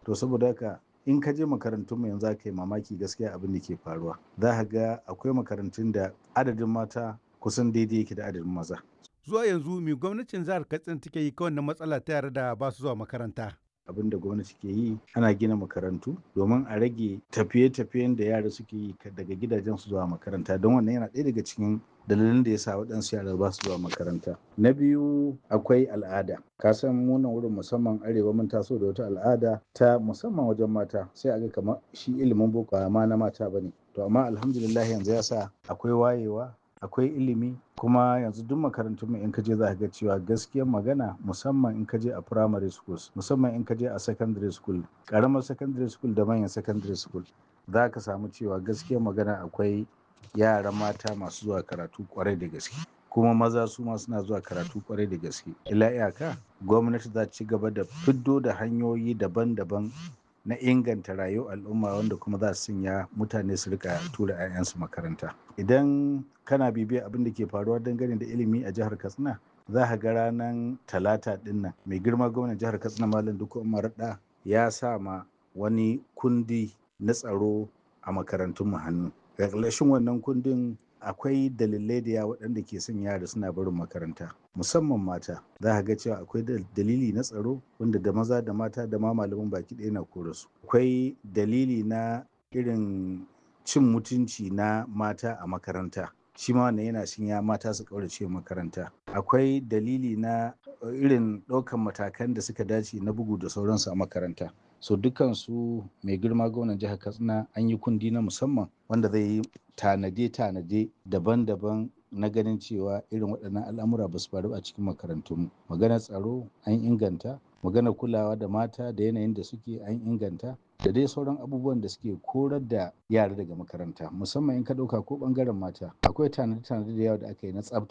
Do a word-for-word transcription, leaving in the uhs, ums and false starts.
To saboda haka in ka je makarantun mu yanzu za ka yi mamaki gaskiya abin da ke faruwa. Za ka ga akwai makarantun da adadin mata kusan daidai yake da adadin maza. Zuwa yanzu me gwamnatin jihar Katsina take yi kan wannan matsala ta yara da ba su zuwa makaranta? Abin da gwamnati ke yi ana gina makarantu domin a rage tafiye-tafiyen da yara suke yi daga gidajensu zuwa makaranta, don wannan yana ɗaya daga cikin dalilin da ya sa waɗansu yara ba su zuwa makaranta. Na biyu akwai al'ada. Ka san mu nan wurin musamman arewa mun taso da wata al'ada ta musamman wajen mata, sai a ga kamar shi ilimin boko ba ma na mata bane. To amma alhamdulillah yanzu ya sa akwai wayewa, akwai ilimi, kuma yanzu duk makarantun mu in ka je za ka ga cewa gaskiyar magana, musamman in ka je a primary schools, musamman in ka je a secondary school, ƙaramar secondary school da manyan secondary school, za ka samu cewa gaskiyar magana akwai yara mata masu zuwa karatu kwarai da gaske, kuma maza su ma suna zuwa karatu kwarai da gaske. Illa iyaka gwamnati za ta ci gaba da fiddo da hanyoyi daban-daban na inganta rayuwar al'umma, wanda kuma za su sanya mutane su rika tura 'ya'yansu makaranta. Idan kana bibiyar abin da ke faruwa dangane da ilimi a jihar Katsina, za ka ga ranar talata din nan mai girma gwamnan jihar Katsina Malam Dikko Umar Radda ya sa ma wani kundi na tsaro a makarantun mu hannu. Ƙarƙashin wannan kundin akwai dalilai da yawa waɗanda ke son yara suna barin makaranta, musamman mata. Za ka ga cewa akwai dalili na tsaro wanda da maza da mata da ma malaman baki ɗaya na kore su. Akwai dalili na irin cin mutunci na mata a makaranta, shi ma wannan yana sanya mata su ƙaurace makaranta. Akwai dalili na irin ɗaukan matakan da suka dace na bugu da sauransu a makaranta. So dukansu mai girma gwamnan jihar Katsina an yi kundi na musamman wanda zai yi tanade-tanade daban-daban na ganin cewa irin waɗannan al'amura ba su faru a cikin makarantunmu. Maganar tsaro an inganta, maganar kulawa da mata da yanayin da suke an inganta, da dai sauran abubuwan da suke korar da yara daga makaranta, musamman in ka ɗauka ko ɓangaren mata. Akwai tanade-tanade da yawa da aka yi na tsafta.